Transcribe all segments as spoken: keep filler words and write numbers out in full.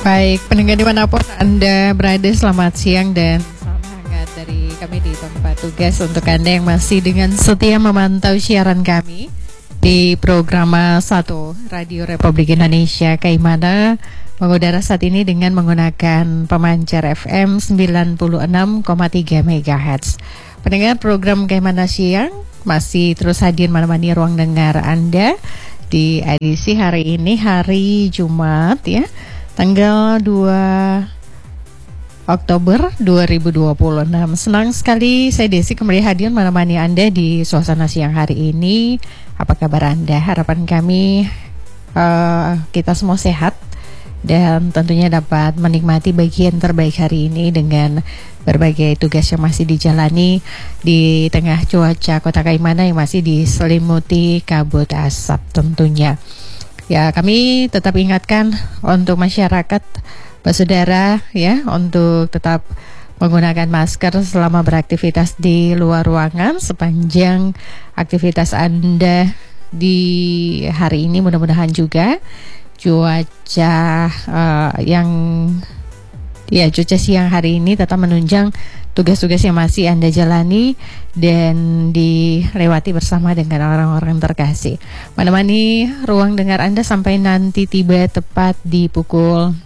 Baik, pendengar dimanapun Anda berada, selamat siang dan salam hangat dari kami di tempat tugas untuk Anda yang masih dengan setia memantau siaran kami di program satu Radio Republik Indonesia Kaimana mengudara saat ini dengan menggunakan pemancar F M sembilan puluh enam koma tiga megahertz. Pendengar program Kaimana Siang masih terus hadir menemani ruang dengar Anda di edisi hari ini, hari Jumat ya, tanggal dua Oktober dua ribu dua puluh enam. Senang sekali saya Desi kembali hadir menemani Anda di suasana siang hari ini. Apa kabar Anda? Harapan kami uh, kita semua sehat dan tentunya dapat menikmati bagian terbaik hari ini dengan berbagai tugas yang masih dijalani di tengah cuaca Kota Kaimana yang masih diselimuti kabut asap tentunya. Ya, kami tetap ingatkan untuk masyarakat bersaudara ya untuk tetap menggunakan masker selama beraktivitas di luar ruangan sepanjang aktivitas Anda di hari ini. Mudah-mudahan juga cuaca uh, yang ya cuaca siang hari ini tetap menunjang tugas-tugas yang masih Anda jalani dan dilewati bersama dengan orang-orang terkasih. Menemani ruang dengar Anda sampai nanti tiba tepat di pukul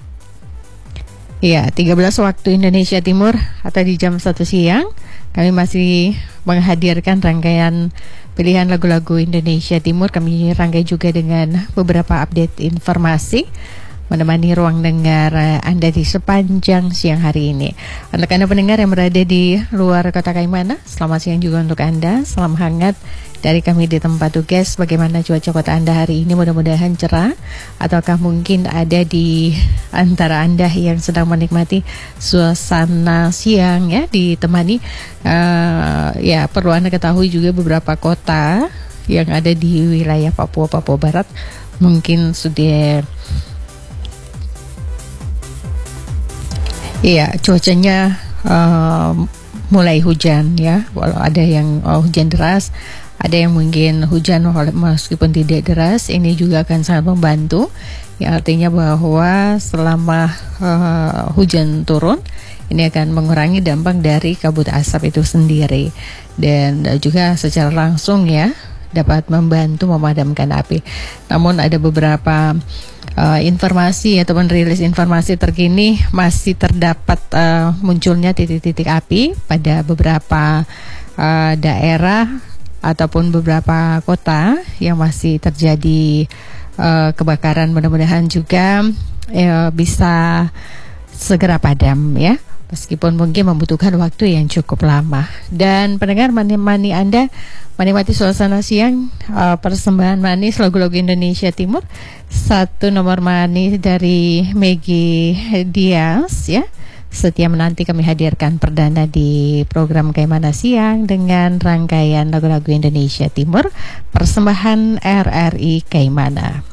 ya tiga belas waktu Indonesia Timur atau di jam satu siang. Kami masih menghadirkan rangkaian pilihan lagu-lagu Indonesia Timur. Kami rangkai juga dengan beberapa update informasi menemani ruang dengar Anda di sepanjang siang hari ini. Untuk Anda pendengar yang berada di luar Kota Kaimana, selamat siang juga untuk Anda. Salam hangat dari kami di tempat tugas. Bagaimana cuaca kota Anda hari ini? Mudah-mudahan cerah. Ataukah mungkin ada di antara Anda yang sedang menikmati suasana siang ya, ditemani uh, ya perlu Anda ketahui juga beberapa kota yang ada di wilayah Papua, Papua Barat mungkin sudah iya, cuacanya uh, mulai hujan ya. Walau ada yang uh, hujan deras, ada yang mungkin hujan meskipun tidak deras, ini juga akan sangat membantu. Ya, artinya bahwa selama uh, hujan turun, ini akan mengurangi dampak dari kabut asap itu sendiri. Dan uh, juga secara langsung ya dapat membantu memadamkan api. Namun ada beberapa Uh, informasi ataupun rilis informasi terkini masih terdapat uh, munculnya titik-titik api pada beberapa uh, daerah ataupun beberapa kota yang masih terjadi uh, kebakaran. Mudah-mudahan juga uh, bisa segera padam ya, meskipun mungkin membutuhkan waktu yang cukup lama. Dan pendengar menemani Anda menikmati suasana siang, uh, persembahan manis lagu-lagu Indonesia Timur. Satu nomor manis dari Maggie Diaz ya. Setia menanti kami hadirkan perdana di program Kaimana Siang dengan rangkaian lagu-lagu Indonesia Timur, persembahan R R I Kaimana.